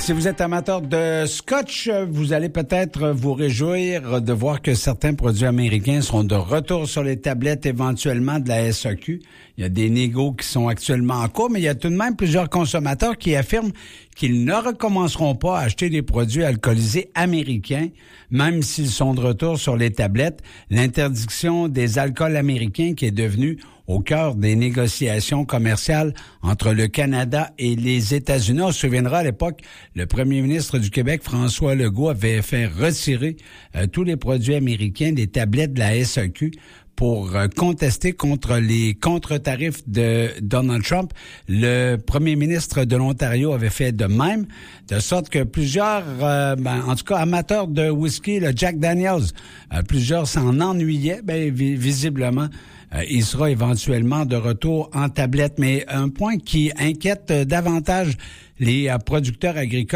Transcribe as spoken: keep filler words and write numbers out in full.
Si vous êtes amateur de scotch, vous allez peut-être vous réjouir de voir que certains produits américains seront de retour sur les tablettes éventuellement de la S A Q. Il y a des négos qui sont actuellement en cours, mais il y a tout de même plusieurs consommateurs qui affirment qu'ils ne recommenceront pas à acheter des produits alcoolisés américains, même s'ils sont de retour sur les tablettes. L'interdiction des alcools américains qui est devenue au cœur des négociations commerciales entre le Canada et les États-Unis. On se souviendra à l'époque, le premier ministre du Québec, François Legault, avait fait retirer euh, tous les produits américains des tablettes de la S A Q pour euh, contester contre les contre-tarifs de Donald Trump. Le premier ministre de l'Ontario avait fait de même, de sorte que plusieurs, euh, ben, en tout cas amateurs de whisky, le Jack Daniels, euh, plusieurs s'en ennuyaient, ben, vi- visiblement. Euh, il sera éventuellement de retour en tablette. Mais un point qui inquiète euh, davantage les euh, producteurs agricoles,